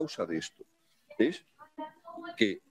causa de esto es que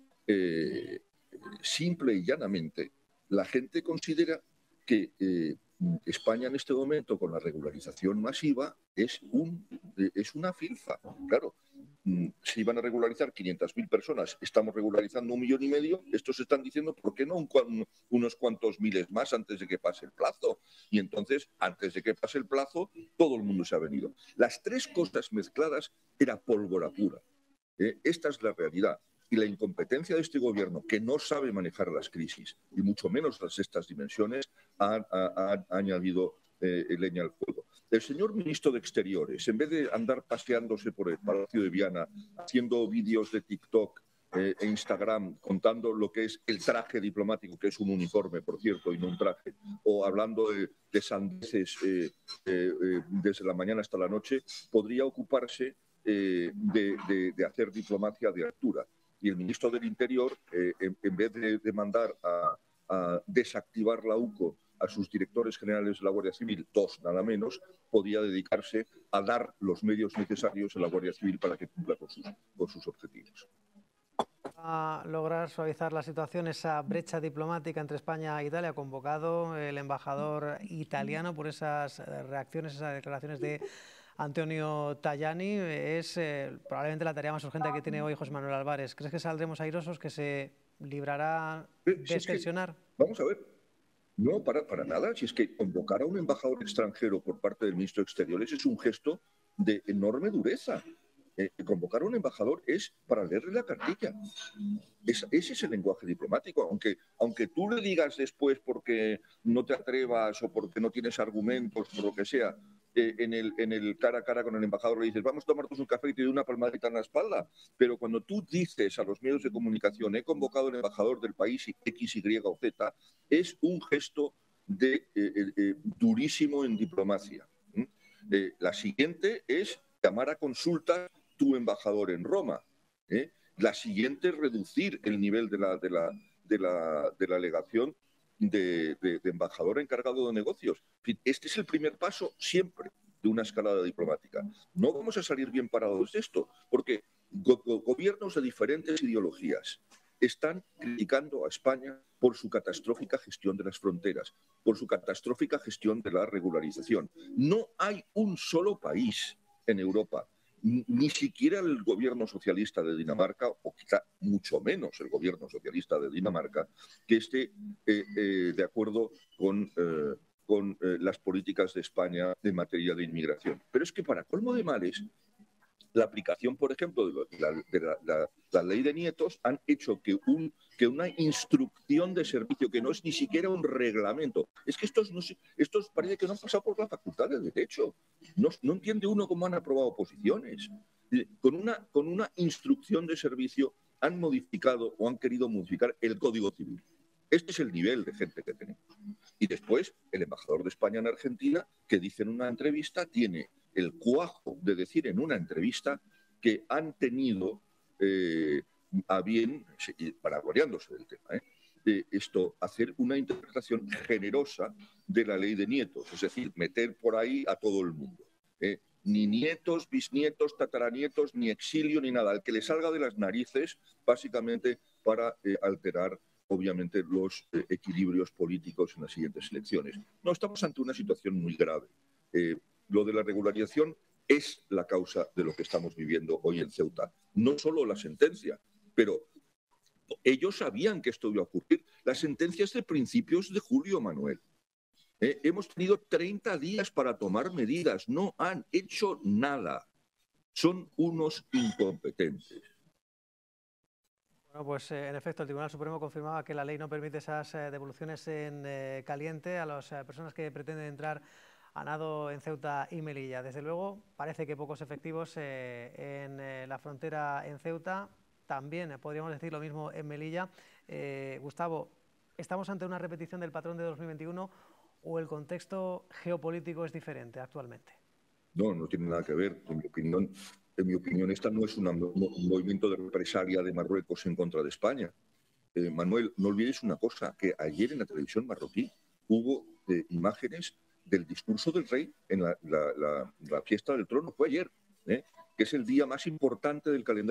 simple y llanamente la gente considera que España en este momento, con la regularización masiva, es una filfa. Claro, se iban a regularizar 500.000 personas, estamos regularizando 1,5 millones, estos están diciendo, ¿por qué no unos cuantos miles más antes de que pase el plazo? Y entonces, antes de que pase el plazo, todo el mundo se ha venido. Las tres cosas mezcladas era pólvora pura. Esta es la realidad. Y la incompetencia de este gobierno, que no sabe manejar las crisis, y mucho menos estas dimensiones, ha añadido leña al fuego. El señor ministro de Exteriores, en vez de andar paseándose por el Palacio de Viana, haciendo vídeos de TikTok e Instagram, contando lo que es el traje diplomático, que es un uniforme, por cierto, y no un traje, o hablando de sandeces desde la mañana hasta la noche, podría ocuparse de hacer diplomacia de altura. Y el ministro del Interior, en vez de mandar a desactivar la UCO a sus directores generales de la Guardia Civil, 2 nada menos, podía dedicarse a dar los medios necesarios a la Guardia Civil para que cumpla con sus objetivos. A lograr suavizar la situación, esa brecha diplomática entre España e Italia, ha convocado el embajador italiano por esas reacciones, esas declaraciones de Antonio Tajani. Es probablemente la tarea más urgente que tiene hoy José Manuel Álvarez. ¿Crees que saldremos airosos, que se librará destensionar? Vamos a ver, no, para nada. Si es que convocar a un embajador extranjero por parte del ministro de Exteriores es un gesto de enorme dureza. Convocar a un embajador es para leerle la cartilla. Ese es el lenguaje diplomático. Aunque tú le digas después porque no te atrevas o porque no tienes argumentos, por lo que sea, en el cara a cara con el embajador le dices, vamos a tomarnos un café y te doy una palmadita en la espalda. Pero cuando tú dices a los medios de comunicación, he convocado al embajador del país X, Y o Z, es un gesto durísimo en diplomacia. La siguiente es llamar a consulta tu embajador en Roma. La siguiente es reducir el nivel de la legación de embajador encargado de negocios. En fin, este es el primer paso siempre de una escalada diplomática. No vamos a salir bien parados de esto, porque gobiernos de diferentes ideologías están criticando a España por su catastrófica gestión de las fronteras, por su catastrófica gestión de la regularización. No hay un solo país en Europa, ni siquiera el gobierno socialista de Dinamarca, o quizá mucho menos el gobierno socialista de Dinamarca, que esté de acuerdo con las políticas de España en materia de inmigración. Pero es que para colmo de males, la aplicación, por ejemplo, de la ley de nietos han hecho que una instrucción de servicio, que no es ni siquiera un reglamento, es que estos parece que no han pasado por la facultad de Derecho. No entiende uno cómo han aprobado oposiciones. Con una instrucción de servicio han modificado o han querido modificar el Código Civil. Este es el nivel de gente que tenemos. Y después, el embajador de España en Argentina, que dice en una entrevista, tiene el cuajo de decir en una entrevista que han tenido a bien, vanagloriándose del tema, hacer una interpretación generosa de la ley de nietos, es decir, meter por ahí a todo el mundo. Ni nietos, bisnietos, tataranietos, ni exilio, ni nada. El que le salga de las narices, básicamente para alterar, obviamente, los equilibrios políticos en las siguientes elecciones. No, estamos ante una situación muy grave. Lo de la regularización es la causa de lo que estamos viviendo hoy en Ceuta. No solo la sentencia, pero ellos sabían que esto iba a ocurrir. La sentencia es de principios de julio, Manuel. Hemos tenido 30 días para tomar medidas. No han hecho nada. Son unos incompetentes. Bueno, pues en efecto, el Tribunal Supremo confirmaba que la ley no permite esas devoluciones en caliente a las personas que pretenden entrar a nado en Ceuta y Melilla. Desde luego, parece que pocos efectivos en la frontera en Ceuta. También podríamos decir lo mismo en Melilla. Gustavo, ¿estamos ante una repetición del patrón de 2021 o el contexto geopolítico es diferente actualmente? No tiene nada que ver. En mi opinión, esta no es un movimiento de represalia de Marruecos en contra de España. Manuel, no olvides una cosa, que ayer en la televisión marroquí hubo imágenes del discurso del rey en la fiesta del trono. Fue ayer, que es el día más importante del calendario